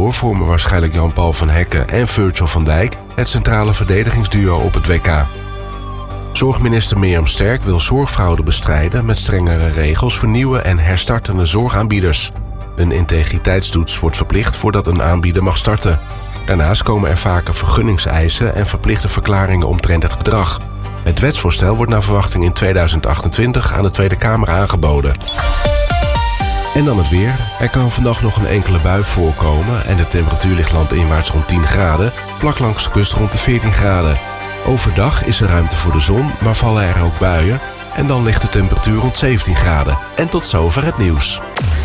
Daardoor vormen waarschijnlijk Jan-Paul van Hekken en Virgil van Dijk het centrale verdedigingsduo op het WK. Zorgminister Mirjam Sterk wil zorgfraude bestrijden met strengere regels voor nieuwe en herstartende zorgaanbieders. Een integriteitstoets wordt verplicht voordat een aanbieder mag starten. Daarnaast komen er vaker vergunningseisen en verplichte verklaringen omtrent het gedrag. Het wetsvoorstel wordt naar verwachting in 2028 aan de Tweede Kamer aangeboden. En dan het weer. Er kan vandaag nog een enkele bui voorkomen en de temperatuur ligt landinwaarts rond 10 graden, vlak langs de kust rond de 14 graden. Overdag is er ruimte voor de zon, maar vallen er ook buien en dan ligt de temperatuur rond 17 graden. En tot zover het nieuws.